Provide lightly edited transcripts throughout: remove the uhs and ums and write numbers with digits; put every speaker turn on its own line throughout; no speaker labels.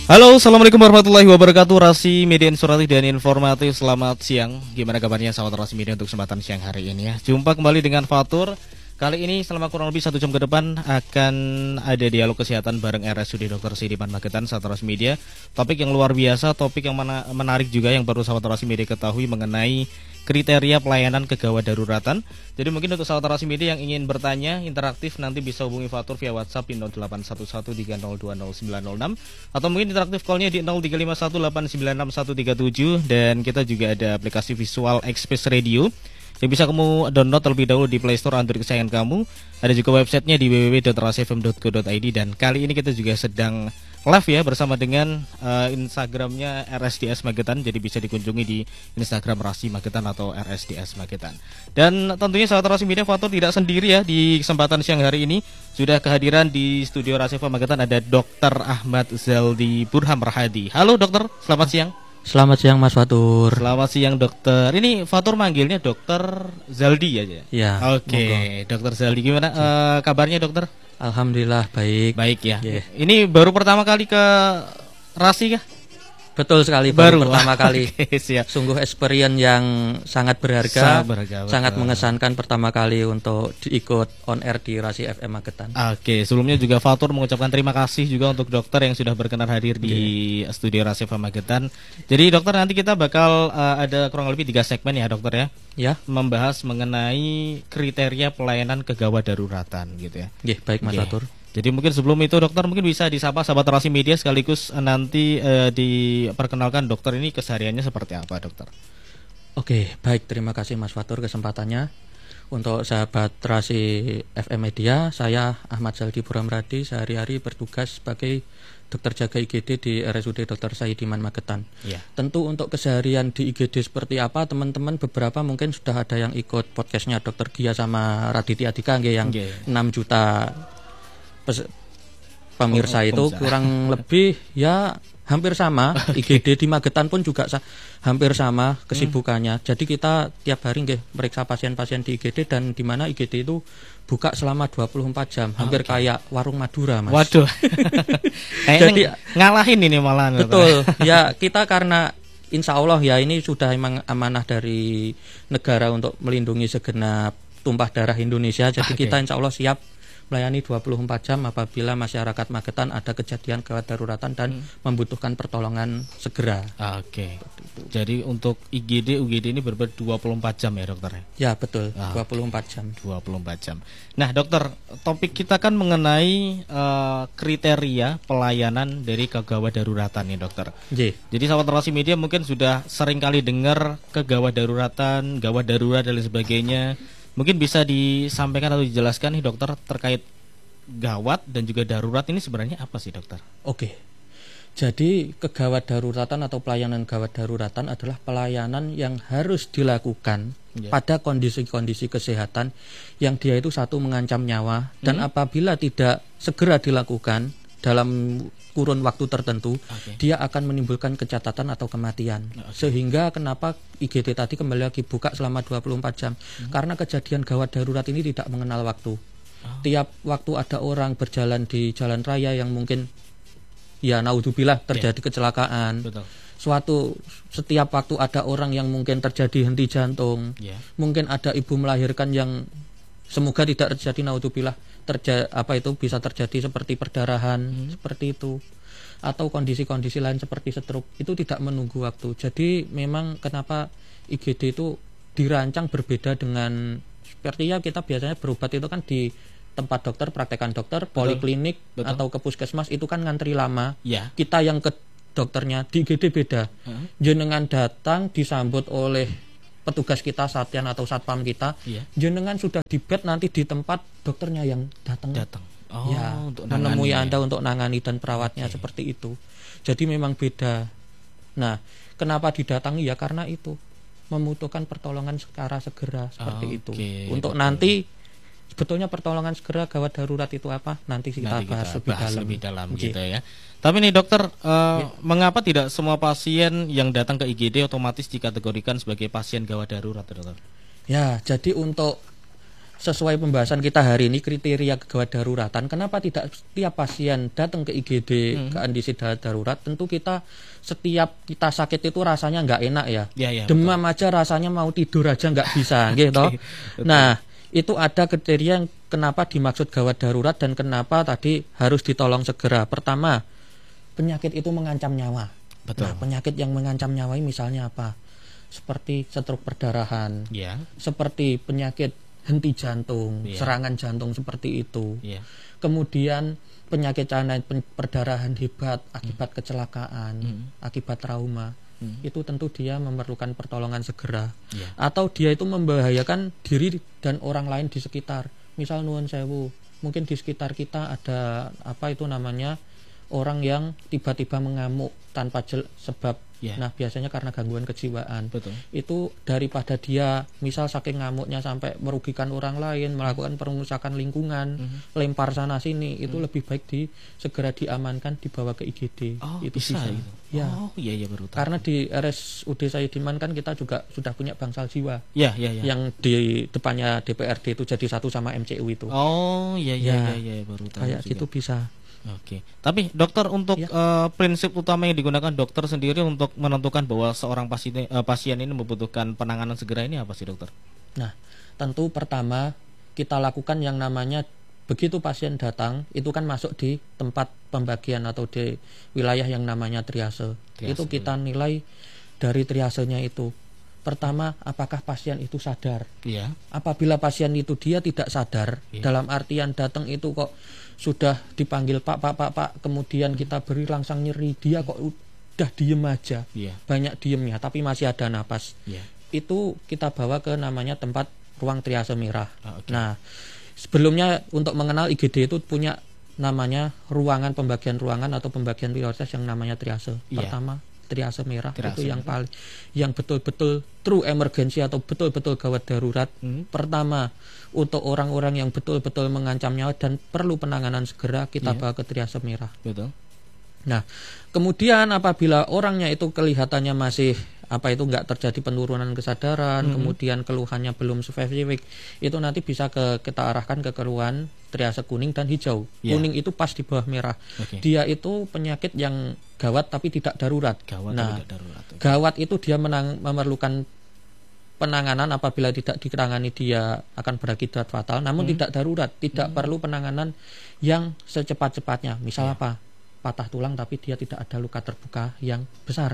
Halo, assalamualaikum warahmatullahi wabarakatuh. Rasi Media Inspiratif dan Informatif. Selamat siang. Gimana kabarnya sahabat Rasi Media untuk kesempatan siang hari ini ya? Jumpa kembali dengan Fatur. Kali ini selama kurang lebih 1 jam ke depan akan ada dialog kesehatan bareng RSUD Dr. Sidiman Magetan sahabat Rasi Media. Topik yang luar biasa, topik yang menarik juga yang perlu sahabat Rasi Media ketahui mengenai kriteria pelayanan kegawat daruratan. Jadi mungkin untuk sahabat Rasi Media yang ingin bertanya interaktif nanti bisa hubungi Fatur via WhatsApp di 081130200906 atau mungkin interaktif call-nya di 0351896137 dan kita juga ada aplikasi Visual Express Radio yang bisa kamu download terlebih dahulu di Play Store Android kesayangan kamu. Ada juga websitenya di www.rasifm.co.id dan kali ini kita juga sedang live ya bersama dengan Instagramnya RSDS Magetan. Jadi bisa dikunjungi di Instagram Rasi Magetan atau RSDS Magetan. Dan tentunya sahabat Rasi Media, Fatur tidak sendiri ya di kesempatan siang hari ini. Sudah kehadiran di studio Rasi Magetan ada Dr. Ahmad Zaldi Burham Rahadi. Halo dokter, selamat siang.
Selamat siang Mas Fatur.
Selamat siang dokter. Ini Fatur manggilnya Dokter Zaldi aja.
Ya.
Oke, Dokter Zaldi gimana kabarnya dokter?
Alhamdulillah baik.
Baik ya.
Yeah.
Ini baru pertama kali ke Rasi kah?
Betul sekali, baru pertama kali.
Oke, siap.
Sungguh experience yang sangat berharga, sangat
betul.
Mengesankan pertama kali untuk diikut on air di Rasi FM Magetan.
Oke, sebelumnya juga Fatur mengucapkan terima kasih juga untuk dokter yang sudah berkenan hadir di studio Rasi FM Magetan. Jadi dokter, nanti kita bakal ada kurang lebih 3 segmen ya dokter ya.
Ya.
Membahas mengenai kriteria pelayanan kegawat daruratan gitu ya.
Baik Mas Fatur.
Jadi mungkin sebelum itu dokter mungkin bisa disapa sahabat Rasi Media sekaligus nanti diperkenalkan dokter ini kesehariannya seperti apa dokter.
Oke, baik, terima kasih Mas Fatur kesempatannya. Untuk sahabat Rasi FM Media, saya Ahmad Zaldi Burham Rahadi sehari-hari bertugas sebagai dokter jaga IGD di RSUD Dr. Sidiman Magetan. Ya. Tentu untuk keseharian di IGD seperti apa, teman-teman beberapa mungkin sudah ada yang ikut podcastnya Dr. Gia sama Raditya Dika yang 6 juta pemirsa itu kurang lebih ya hampir sama. IGD di Magetan pun juga hampir sama kesibukannya. Jadi kita tiap hari meriksa pasien-pasien di IGD dan di mana IGD itu buka selama 24 jam, hampir kayak warung Madura, Mas.
Waduh. Jadi ngalahin ini malah.
Betul. Ya kita karena insya Allah ya ini sudah emang amanah dari negara untuk melindungi segenap tumpah darah Indonesia. Jadi kita insya Allah siap melayani 24 jam apabila masyarakat Magetan ada kejadian gawat daruratan dan membutuhkan pertolongan segera. Oke.
Jadi untuk IGD, UGD ini benar-benar 24 jam ya dokter?
Ya betul, 24 jam.
24 jam. Nah dokter, topik kita kan mengenai kriteria pelayanan dari kegawat daruratan nih dokter. Jadi sahabat Rasi Media mungkin sudah sering kali dengar kegawat daruratan, gawat darurat dan lain sebagainya. Mungkin bisa disampaikan atau dijelaskan nih dokter terkait gawat dan juga darurat ini sebenarnya apa sih dokter?
Oke. Jadi kegawat daruratan atau pelayanan gawat daruratan adalah pelayanan yang harus dilakukan pada kondisi-kondisi kesehatan yang dia itu satu mengancam nyawa dan apabila tidak segera dilakukan dalam kurun waktu tertentu, dia akan menimbulkan kecacatan atau kematian. Sehingga kenapa IGD tadi kembali lagi buka selama 24 jam. Karena kejadian gawat darurat ini tidak mengenal waktu. Tiap waktu ada orang berjalan di jalan raya yang mungkin ya naudzubillah terjadi kecelakaan. Betul. Setiap waktu ada orang yang mungkin terjadi henti jantung. Mungkin ada ibu melahirkan yang semoga tidak terjadi naudzubillah bisa terjadi seperti perdarahan seperti itu atau kondisi-kondisi lain seperti stroke itu tidak menunggu waktu. Jadi memang kenapa IGD itu dirancang berbeda dengan sepertinya kita biasanya berobat itu kan di tempat dokter, praktekan dokter, poliklinik atau ke puskesmas itu kan ngantri lama. Kita yang ke dokternya di IGD beda. Jenengan datang disambut oleh petugas kita, satyan atau satpam kita, jenengan sudah di bed nanti di tempat dokternya yang datang. Untuk menemui Anda untuk nangani dan perawatnya seperti itu. Jadi memang beda. Nah, kenapa didatangi ya karena itu membutuhkan pertolongan secara segera seperti itu. Untuk nanti sebetulnya pertolongan segera gawat darurat itu apa? Nanti kita bahas lebih dalam
gitu ya. Tapi nih dokter, mengapa tidak semua pasien yang datang ke IGD otomatis dikategorikan sebagai pasien gawat darurat dokter?
Ya, jadi untuk sesuai pembahasan kita hari ini kriteria kegawat daruratan, kenapa tidak setiap pasien datang ke IGD kondisi darurat? Tentu setiap kita sakit itu rasanya nggak enak ya. Demam aja rasanya mau tidur aja nggak bisa, gitu. Nah, itu ada kriteria kenapa dimaksud gawat darurat dan kenapa tadi harus ditolong segera. Pertama, penyakit itu mengancam nyawa.
Betul.
Nah, penyakit yang mengancam nyawa misalnya apa? Seperti stroke perdarahan, seperti penyakit henti jantung, serangan jantung seperti itu. Kemudian penyakit perdarahan hebat akibat kecelakaan, akibat trauma. Itu tentu dia memerlukan pertolongan segera. Atau dia itu membahayakan diri dan orang lain di sekitar. Misal nuwun sewu, mungkin di sekitar kita ada orang yang tiba-tiba mengamuk tanpa sebab. Nah, biasanya karena gangguan kejiwaan.
Betul.
Itu daripada dia misal saking ngamuknya sampai merugikan orang lain, melakukan perusakan lingkungan, lempar sana sini, itu lebih baik segera diamankan, dibawa ke IGD. Itu bisa. Ya.
Iya baru tahu.
Karena di RSUD Sayyidman kan kita juga sudah punya bangsal jiwa. Yang di depannya DPRD itu jadi satu sama MCU itu.
Iya baru tahu.
Kayak gitu bisa.
Oke. Tapi dokter untuk prinsip utama yang digunakan dokter sendiri untuk menentukan bahwa seorang pasien ini membutuhkan penanganan segera ini apa sih, dokter?
Nah, tentu pertama kita lakukan yang namanya begitu pasien datang itu kan masuk di tempat pembagian atau di wilayah yang namanya triase. Itu kita nilai dari triasenya itu. Pertama, apakah pasien itu sadar? Apabila pasien itu dia tidak sadar, dalam artian datang itu kok sudah dipanggil pak, kemudian kita beri langsang nyeri, dia kok udah diem aja, banyak diemnya tapi masih ada napas, itu kita bawa ke namanya tempat ruang triase merah. Nah, sebelumnya untuk mengenal IGD itu punya namanya ruangan pembagian ruangan atau pembagian prioritas yang namanya triase. Pertama triase merah itu yang betul-betul true emergency atau betul-betul gawat darurat. Pertama, untuk orang-orang yang betul-betul mengancam nyawa dan perlu penanganan segera, kita bawa ke triase merah.
Betul.
Nah, kemudian apabila orangnya itu kelihatannya masih nggak terjadi penurunan kesadaran, kemudian keluhannya belum spesifik, itu nanti bisa kita arahkan ke keluhan triase kuning dan hijau. Kuning itu pas di bawah merah. Dia itu penyakit yang gawat tapi tidak darurat. Gawat itu dia memerlukan penanganan apabila tidak ditangani dia akan berakibat fatal, namun tidak darurat, tidak perlu penanganan yang secepat-cepatnya. Misal apa? Patah tulang tapi dia tidak ada luka terbuka yang besar.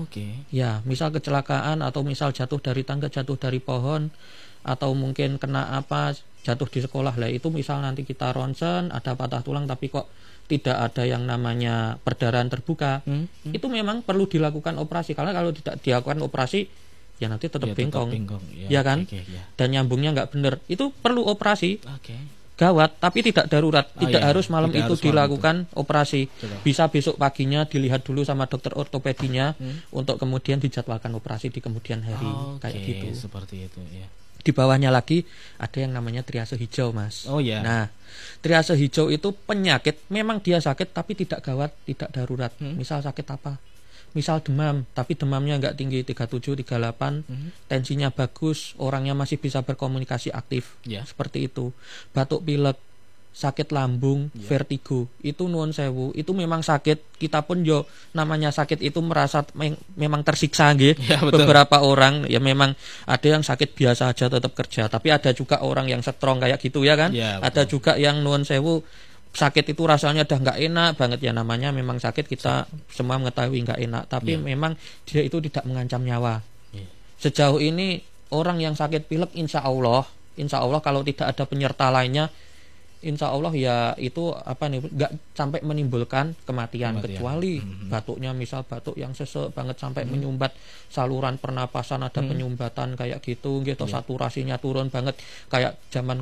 Ya, misal kecelakaan atau misal jatuh dari tangga, jatuh dari pohon, atau mungkin kena jatuh di sekolah lah, itu misal nanti kita ronsen ada patah tulang tapi kok tidak ada yang namanya perdarahan terbuka, itu memang perlu dilakukan operasi, karena kalau tidak dilakukan operasi ya nanti tetap bengkong. Ya kan? Dan nyambungnya nggak benar, itu perlu operasi. Gawat tapi tidak darurat, tidak harus malam itu dilakukan operasi. Bisa besok paginya dilihat dulu sama dokter ortopedinya untuk kemudian dijadwalkan operasi di kemudian hari. Kayak gitu.
Seperti itu ya.
Di bawahnya lagi ada yang namanya triase hijau, Mas. Nah, triase hijau itu penyakit memang dia sakit tapi tidak gawat, tidak darurat. Misal sakit apa? Misal demam, tapi demamnya nggak tinggi 37, 38, tensinya bagus, orangnya masih bisa berkomunikasi aktif, seperti itu. Batuk pilek, sakit lambung, vertigo, itu nuwun sewu, itu memang sakit. Kita pun namanya sakit itu merasa memang tersiksa, beberapa orang ya memang ada yang sakit biasa aja tetap kerja, tapi ada juga orang yang strong kayak gitu ya kan. Ada juga yang nuwun sewu sakit itu rasanya udah nggak enak banget, ya namanya memang sakit, kita semua mengetahui nggak enak, tapi memang dia itu tidak mengancam nyawa. Sejauh ini orang yang sakit pilek insya Allah kalau tidak ada penyerta lainnya, insya Allah ya itu nggak sampai menimbulkan kematian. Kecuali batuknya misal batuk yang sesek banget sampai menyumbat saluran pernapasan, ada penyumbatan kayak gitu, saturasinya turun banget kayak zaman